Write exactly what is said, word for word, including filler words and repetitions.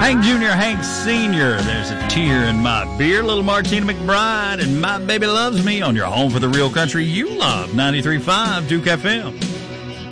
Hank Junior, Hank Senior, there's a tear in my beer. Little Martina McBride and My Baby Loves Me on your home for the real country you love, ninety-three point five Duke F M.